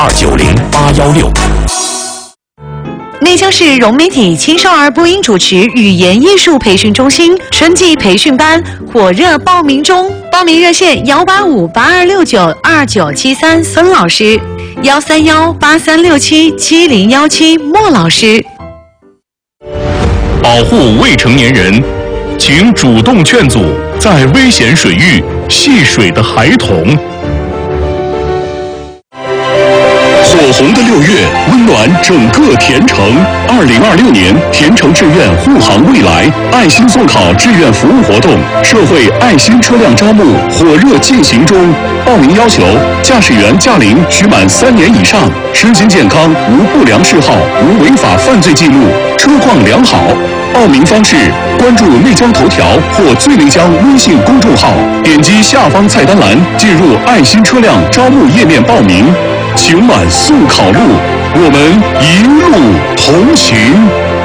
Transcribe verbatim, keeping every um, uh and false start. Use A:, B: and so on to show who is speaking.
A: 二九零八幺六。
B: 内江市融媒体青少儿播音主持语言艺术培训中心春季培训班火热报名中，报名热线幺八五八二六九二九七三孙老师，幺三幺八三六七七零幺七莫老师。
A: 保护未成年人，请主动劝阻在危险水域戏水的孩童。火红的六月，温暖整个田城。二零二六年田城志愿护航未来爱心送考志愿服务活动，社会爱心车辆招募火热进行中。报名要求：驾驶员驾龄需满三年以上，身心健康，无不良嗜好，无违法犯罪记录，车况良好。报名方式：关注内江头条或最内江微信公众号，点击下方菜单栏，进入爱心车辆招募页面报名。请满速考路，我们一路同行。